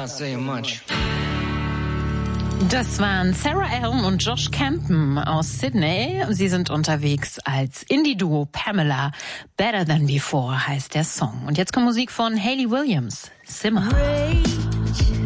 not saying much. Das waren Sarah Elm und Josh Campen aus Sydney. Sie sind unterwegs als Indie-Duo Pamela. Better Than Before heißt der Song. Und jetzt kommt Musik von Hayley Williams. Simmer. Rage.